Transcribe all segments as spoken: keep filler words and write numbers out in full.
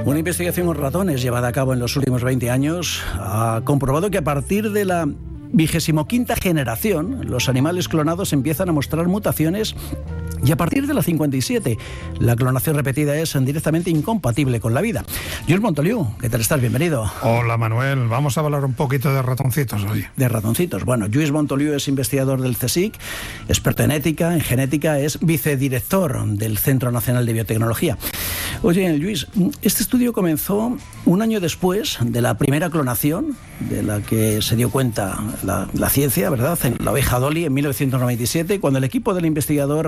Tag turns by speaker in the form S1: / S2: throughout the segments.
S1: Una investigación con ratones llevada a cabo en los últimos veinte años ha comprobado que a partir de la vigésimo quinta generación, los animales clonados empiezan a mostrar mutaciones y a partir de la cincuenta y siete, la clonación repetida es directamente incompatible con la vida. Lluís Montoliu, ¿qué tal estás? Bienvenido.
S2: Hola Manuel, vamos a hablar un poquito de ratoncitos hoy.
S1: De ratoncitos. Bueno, Lluís Montoliu es investigador del CSIC, experto en ética, en genética, es vicedirector del Centro Nacional de Biotecnología. Oye, Lluís, este estudio comenzó un año después de la primera clonación, de la que se dio cuenta la, la ciencia, ¿verdad?, en la oveja Dolly en mil novecientos noventa y siete, cuando el equipo del investigador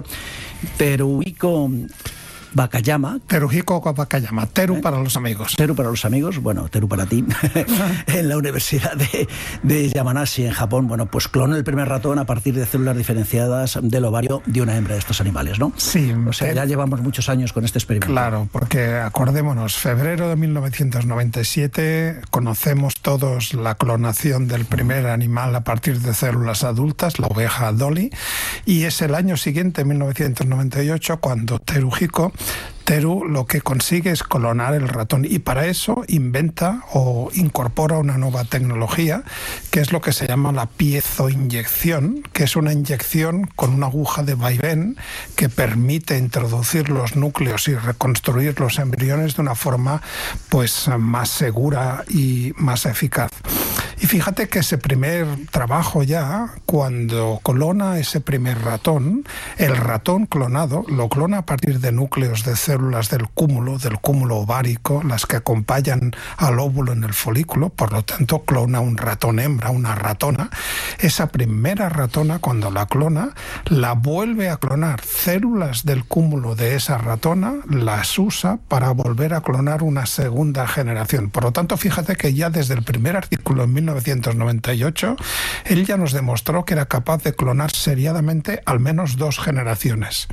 S1: Teruhiko Wakayama.
S2: Teruhiko Wakayama, Teru
S1: ¿Eh?
S2: para los amigos.
S1: Teru para los amigos, bueno, Teru para ti, en la Universidad de, de Yamanashi, en Japón, bueno, pues clonó el primer ratón a partir de células diferenciadas del ovario de una hembra de estos animales, ¿no?
S2: Sí.
S1: O sea, ya llevamos muchos años con este experimento.
S2: Claro, porque acordémonos, febrero de mil novecientos noventa y siete, conocemos todos la clonación del primer animal a partir de células adultas, la oveja Dolly, y es el año siguiente, mil novecientos noventa y ocho, cuando Teruhiko Teru lo que consigue es clonar el ratón y para eso inventa o incorpora una nueva tecnología que es lo que se llama la piezoinyección, que es una inyección con una aguja de vaivén que permite introducir los núcleos y reconstruir los embriones de una forma pues más segura y más eficaz. Y fíjate que ese primer trabajo ya, cuando clona ese primer ratón, el ratón clonado lo clona a partir de núcleos de células del cúmulo, del cúmulo ovárico, las que acompañan al óvulo en el folículo, por lo tanto clona un ratón hembra, una ratona. Esa primera ratona, cuando la clona, la vuelve a clonar células del cúmulo de esa ratona, las usa para volver a clonar una segunda generación. Por lo tanto, fíjate que ya desde el primer artículo en mil novecientos noventa y ocho, él ya nos demostró que era capaz de clonar seriadamente al menos dos generaciones.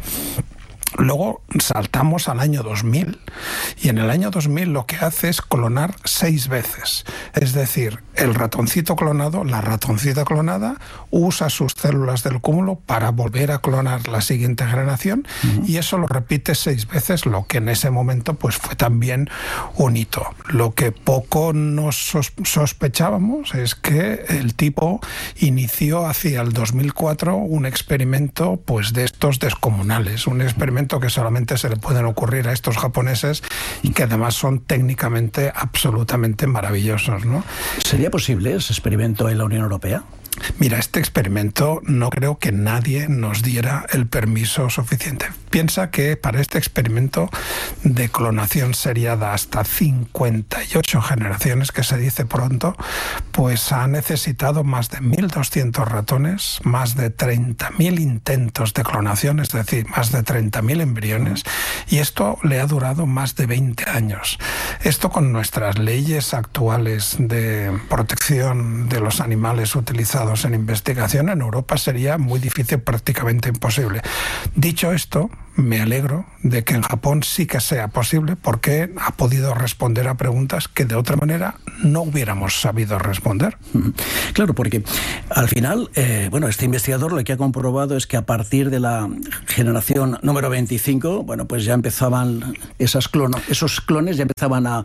S2: Luego saltamos al año dos mil y en el año dos mil lo que hace es clonar seis veces. Es decir, el ratoncito clonado, la ratoncita clonada, usa sus células del cúmulo para volver a clonar la siguiente generación uh-huh. y eso lo repite seis veces, lo que en ese momento pues fue también un hito. Lo que poco nos sos- sospechábamos es que el tipo inició hacia el dos mil cuatro un experimento pues de estos descomunales, un experimento que solamente se le pueden ocurrir a estos japoneses y que además son técnicamente absolutamente maravillosos, ¿no?
S1: ¿Sería posible ese experimento en la Unión Europea?
S2: Mira, este experimento no creo que nadie nos diera el permiso suficiente. Piensa que para este experimento de clonación seriada hasta cincuenta y ocho generaciones, que se dice pronto, pues ha necesitado más de mil doscientos ratones, más de treinta mil intentos de clonación, es decir, más de treinta mil embriones, y esto le ha durado más de veinte años. Esto con nuestras leyes actuales de protección de los animales utilizados en investigación en Europa sería muy difícil, prácticamente imposible. Dicho esto, me alegro de que en Japón sí que sea posible porque ha podido responder a preguntas que de otra manera no hubiéramos sabido responder.
S1: Claro, porque al final, eh, bueno, este investigador lo que ha comprobado es que a partir de la generación número veinticinco, bueno, pues ya empezaban esas clono, esos clones ya empezaban a,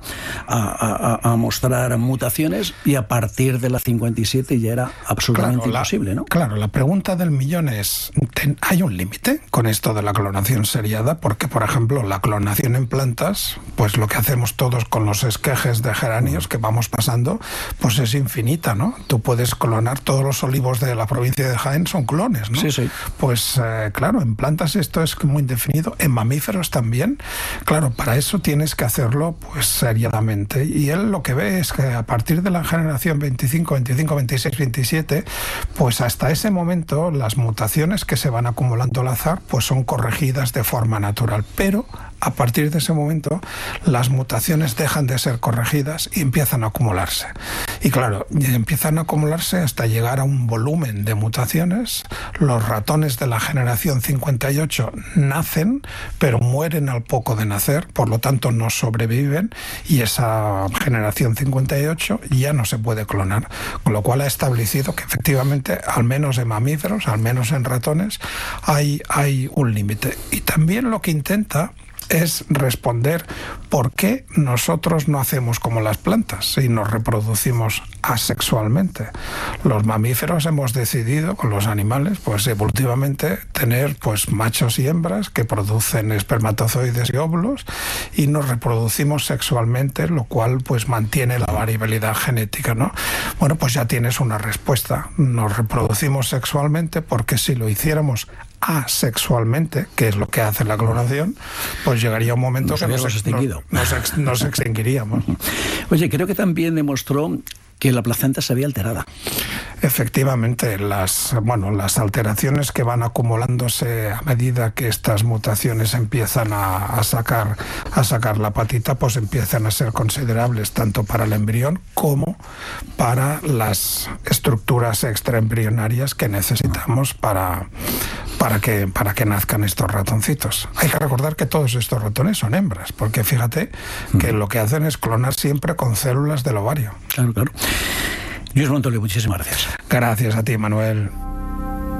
S1: a, a, a mostrar mutaciones y a partir de la cincuenta y siete ya era absolutamente
S2: claro,
S1: imposible,
S2: la,
S1: ¿no?
S2: Claro, la pregunta del millón es, ¿hay un límite con esto de la clonación seriada? Porque, por ejemplo, la clonación en plantas, pues lo que hacemos todos con los esquejes de geranios que vamos pasando, pues es infinita, ¿no? Tú puedes clonar todos los olivos de la provincia de Jaén, son clones, ¿no?
S1: Sí, sí.
S2: Pues eh, claro, en plantas esto es muy indefinido, en mamíferos también. Claro, para eso tienes que hacerlo pues seriadamente. Y él lo que ve es que a partir de la generación veinticinco, veinticinco, veintiséis, veintisiete, pues hasta ese momento las mutaciones que se van acumulando al azar pues son corregidas de forma natural, pero a partir de ese momento las mutaciones dejan de ser corregidas y empiezan a acumularse. Y claro, empiezan a acumularse hasta llegar a un volumen de mutaciones. Los ratones de la generación cincuenta y ocho nacen, pero mueren al poco de nacer, por lo tanto no sobreviven, y esa generación cincuenta y ocho ya no se puede clonar, con lo cual ha establecido que efectivamente, al menos en mamíferos, al menos en ratones, hay, hay un límite. Y también lo que intenta es responder por qué nosotros no hacemos como las plantas y nos reproducimos asexualmente. Los mamíferos hemos decidido, con los animales, pues evolutivamente tener pues machos y hembras que producen espermatozoides y óvulos y nos reproducimos sexualmente, lo cual pues mantiene la variabilidad genética, ¿no? Bueno, pues ya tienes una respuesta. Nos reproducimos sexualmente porque si lo hiciéramos asexualmente, que es lo que hace la clonación, pues llegaría un momento
S1: nos
S2: que nos,
S1: extinguido.
S2: Nos, nos, nos extinguiríamos.
S1: Oye, creo que también demostró que la placenta se había alterada.
S2: Efectivamente, las, bueno, las alteraciones que van acumulándose a medida que estas mutaciones empiezan a, a, sacar, a sacar la patita, pues empiezan a ser considerables tanto para el embrión como para las estructuras extraembrionarias que necesitamos para, para, que, para que nazcan estos ratoncitos. Hay que recordar que todos estos ratones son hembras, porque fíjate que lo que hacen es clonar siempre con células del ovario.
S1: Claro, claro. Lluís Montoliu, muchísimas gracias.
S2: Gracias a ti, Manuel.